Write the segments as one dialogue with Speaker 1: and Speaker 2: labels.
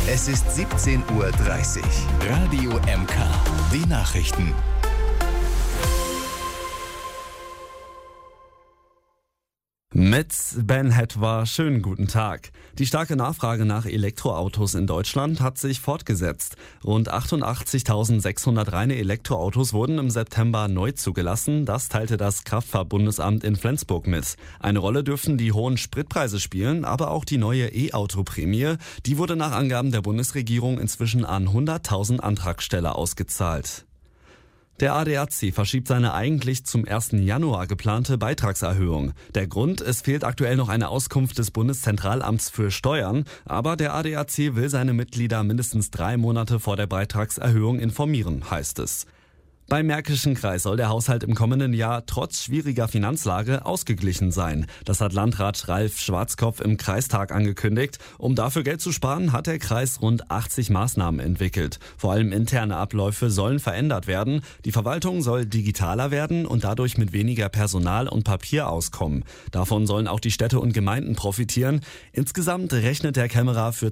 Speaker 1: Es ist 17:30 Uhr. Radio MK. Die Nachrichten.
Speaker 2: Mit Ben Hetwa, schönen guten Tag. Die starke Nachfrage nach Elektroautos in Deutschland hat sich fortgesetzt. Rund 88.600 reine Elektroautos wurden im September neu zugelassen. Das teilte das Kraftfahrtbundesamt in Flensburg mit. Eine Rolle dürften die hohen Spritpreise spielen, aber auch die neue E-Auto-Prämie. Die wurde nach Angaben der Bundesregierung inzwischen an 100.000 Antragsteller ausgezahlt. Der ADAC verschiebt seine eigentlich zum 1. Januar geplante Beitragserhöhung. Der Grund, es fehlt aktuell noch eine Auskunft des Bundeszentralamts für Steuern, aber der ADAC will seine Mitglieder mindestens 3 Monate vor der Beitragserhöhung informieren, heißt es. Beim Märkischen Kreis soll der Haushalt im kommenden Jahr trotz schwieriger Finanzlage ausgeglichen sein. Das hat Landrat Ralf Schwarzkopf im Kreistag angekündigt. Um dafür Geld zu sparen, hat der Kreis rund 80 Maßnahmen entwickelt. Vor allem interne Abläufe sollen verändert werden. Die Verwaltung soll digitaler werden und dadurch mit weniger Personal und Papier auskommen. Davon sollen auch die Städte und Gemeinden profitieren. Insgesamt rechnet der Kämmerer für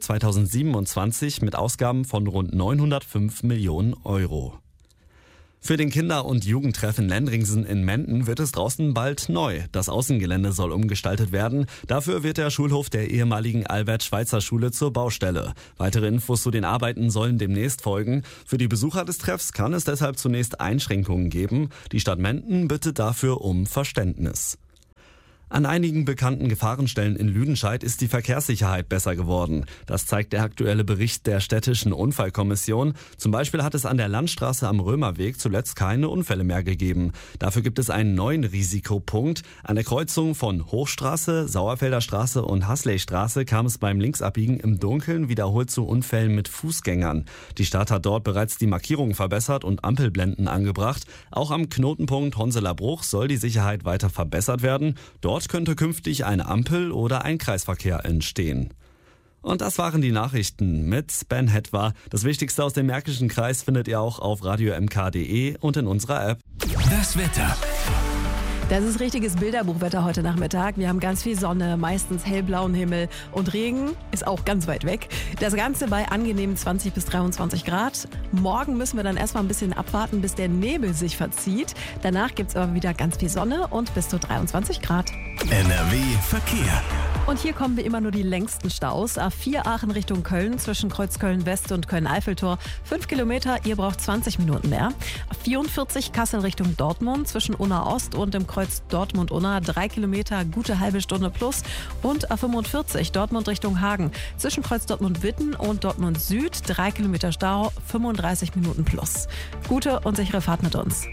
Speaker 2: 2027 mit Ausgaben von rund 905 Millionen Euro. Für den Kinder- und Jugendtreff in Lendringsen in Menden wird es draußen bald neu. Das Außengelände soll umgestaltet werden. Dafür wird der Schulhof der ehemaligen Albert-Schweitzer-Schule zur Baustelle. Weitere Infos zu den Arbeiten sollen demnächst folgen. Für die Besucher des Treffs kann es deshalb zunächst Einschränkungen geben. Die Stadt Menden bittet dafür um Verständnis. An einigen bekannten Gefahrenstellen in Lüdenscheid ist die Verkehrssicherheit besser geworden. Das zeigt der aktuelle Bericht der städtischen Unfallkommission. Zum Beispiel hat es an der Landstraße am Römerweg zuletzt keine Unfälle mehr gegeben. Dafür gibt es einen neuen Risikopunkt. An der Kreuzung von Hochstraße, Sauerfelder Straße und Hasleystraße kam es beim Linksabbiegen im Dunkeln wiederholt zu Unfällen mit Fußgängern. Die Stadt hat dort bereits die Markierungen verbessert und Ampelblenden angebracht. Auch am Knotenpunkt Honseler Bruch soll die Sicherheit weiter verbessert werden. Dort könnte künftig eine Ampel oder ein Kreisverkehr entstehen. Und das waren die Nachrichten mit Ben Hetwa. Das Wichtigste aus dem Märkischen Kreis findet ihr auch auf radiomk.de und in unserer App.
Speaker 1: Das Wetter.
Speaker 3: Das ist richtiges Bilderbuchwetter heute Nachmittag. Wir haben ganz viel Sonne, meistens hellblauen Himmel und Regen ist auch ganz weit weg. Das Ganze bei angenehmen 20 bis 23 Grad. Morgen müssen wir dann erstmal ein bisschen abwarten, bis der Nebel sich verzieht. Danach gibt es aber wieder ganz viel Sonne und bis zu 23 Grad.
Speaker 1: NRW Verkehr.
Speaker 3: Und hier kommen wir immer nur die längsten Staus. A4 Aachen Richtung Köln zwischen Kreuzköln West und Köln-Eiffeltor 5 Kilometer, ihr braucht 20 Minuten mehr. A44 Kassel Richtung Dortmund zwischen Unna Ost und dem Kreuz Dortmund-Unna 3 Kilometer, gute halbe Stunde plus. Und A45 Dortmund Richtung Hagen zwischen Kreuz Dortmund-Witten und Dortmund Süd 3 Kilometer Stau, 35 Minuten plus. Gute und sichere Fahrt mit uns.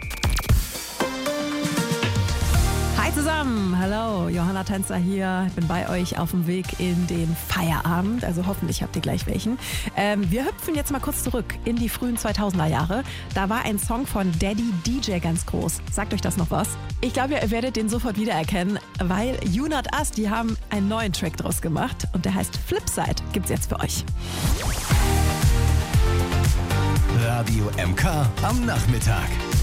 Speaker 3: Hi zusammen, hallo, Johanna Tänzer hier. Ich bin bei euch auf dem Weg in den Feierabend, also hoffentlich habt ihr gleich welchen. Wir hüpfen jetzt mal kurz zurück in die frühen 2000er Jahre. Da war ein Song von Daddy DJ ganz groß. Sagt euch das noch was? Ich glaube, ihr werdet den sofort wiedererkennen, weil You Not Us, die haben einen neuen Track draus gemacht und der heißt Flipside. Gibt's jetzt für euch.
Speaker 1: Radio MK am Nachmittag.